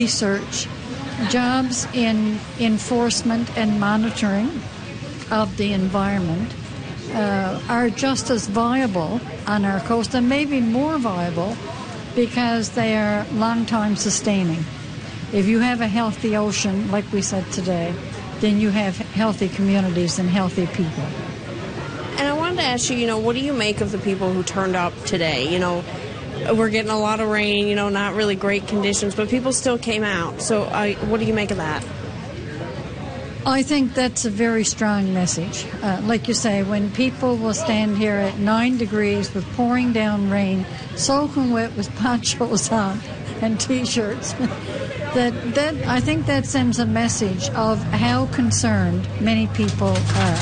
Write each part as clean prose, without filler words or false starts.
research, jobs in enforcement and monitoring of the environment are just as viable on our coast, and maybe more viable because they are long-time sustaining. If you have a healthy ocean, like we said today, then you have healthy communities and healthy people. And I wanted to ask you, what do you make of the people who turned up today? We're getting a lot of rain, not really great conditions, but people still came out. So what do you make of that? I think that's a very strong message. Like you say, when people will stand here at 9 degrees with pouring down rain, soaking wet with ponchos on and T-shirts, that I think that sends a message of how concerned many people are.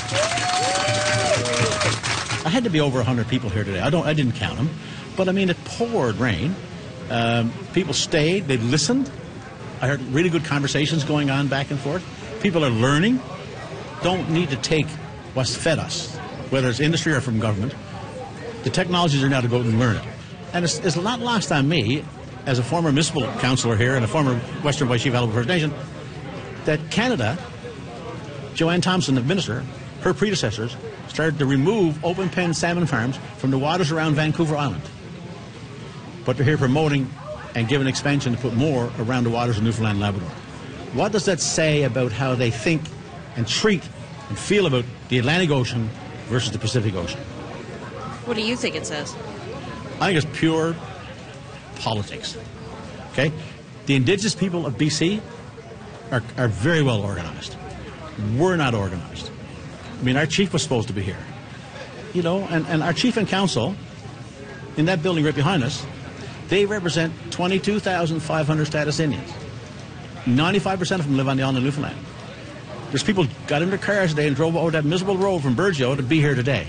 I had to be over 100 people here today. I didn't count them, but it poured rain. People stayed, they listened. I heard really good conversations going on back and forth. People are learning, don't need to take what's fed us, whether it's industry or from government. The technologies are now to go out and learn it. And it's not lost on me, as a former municipal councillor here and a former Western Vice Chief Halifax First Nation, that Canada, Joanne Thompson, the minister, her predecessors, started to remove open pen salmon farms from the waters around Vancouver Island. But they're here promoting and giving expansion to put more around the waters of Newfoundland and Labrador. What does that say about how they think and treat and feel about the Atlantic Ocean versus the Pacific Ocean? What do you think it says? I think it's pure politics. Okay? The Indigenous people of BC are very well organized. We're not organized. Our chief was supposed to be here. And our chief and council in that building right behind us, they represent 22,500 status Indians. 95% of them live on the island of Newfoundland. There's people got in their cars today and drove over that miserable road from Burgeo to be here today.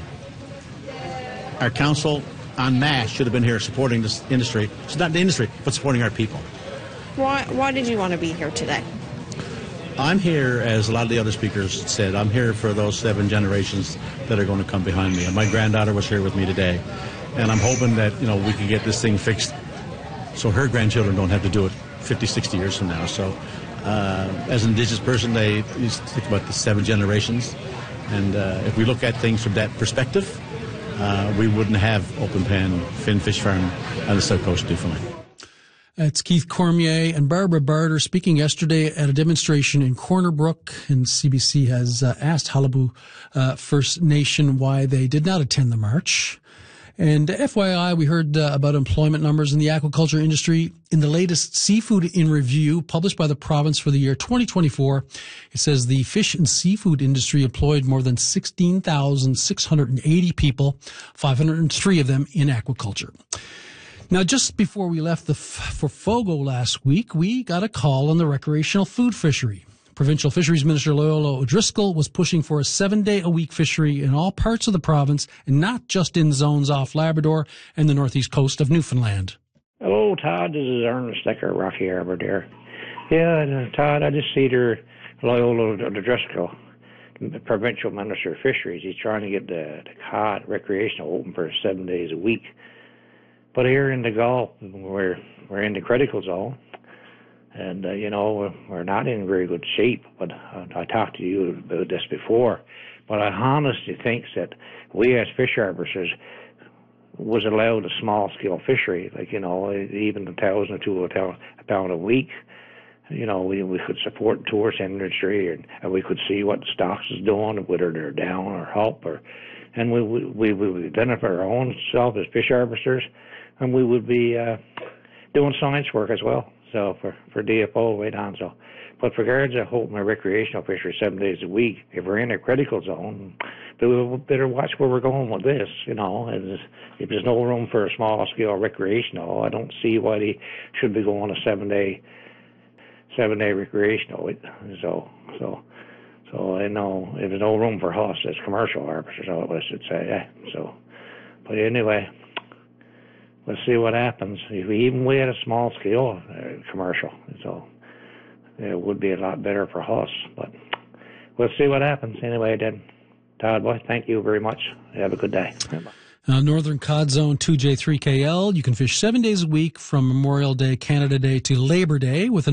Our council en masse should have been here supporting this industry. It's not the industry, but supporting our people. Why did you want to be here today? I'm here, as a lot of the other speakers said, I'm here for those 7 generations that are going to come behind me. And my granddaughter was here with me today. And I'm hoping that, we can get this thing fixed so her grandchildren don't have to do it 50, 60 years from now. So as an Indigenous person, they used to think about the 7 generations. And if we look at things from that perspective, we wouldn't have open pen fin fish farm on the south coast of Newfoundland. It's Keith Cormier and Barbara Barter speaking yesterday at a demonstration in Corner Brook, and CBC has asked Qalipu First Nation why they did not attend the march. And FYI, we heard about employment numbers in the aquaculture industry in the latest Seafood in Review published by the province for the year 2024. It says the fish and seafood industry employed more than 16,680 people, 503 of them in aquaculture. Now, just before we left for Fogo last week, we got a call on the recreational food fishery. Provincial Fisheries Minister Loyola O'Driscoll was pushing for a 7-day-a-week fishery in all parts of the province, and not just in zones off Labrador and the northeast coast of Newfoundland. Hello, Todd. This is Ernest Sticker, Rocky Harbour there. Yeah, Todd, I just see there Loyola O'Driscoll, the Provincial Minister of Fisheries. He's trying to get the cod recreational open for 7 days a week. But here in the Gulf, we're in the critical zone. And, we're not in very good shape. But I talked to you about this before. But I honestly think that we as fish harvesters was allowed a small-scale fishery, like, even 1,000 or 2,000 pound a week. We could support the tourist industry, and we could see what the stocks is doing, whether they're down or up. And we would identify our own self as fish harvesters, and we would be doing science work as well. So for DFO right on. So, but for regards to holding a recreational fishery 7 days a week, if we're in a critical zone, but we better watch where we're going with this. And if there's no room for a small scale recreational, I don't see why they should be going a 7 day recreational. So I know if there's no room for us as commercial harvesters, I should say. So, but anyway. Let's see what happens. If we had a small scale commercial, so it would be a lot better for us. But we'll see what happens. Anyway, then, Todd, boy, thank you very much. Have a good day. Northern Cod Zone 2J3KL. You can fish 7 days a week from Memorial Day, Canada Day to Labor Day with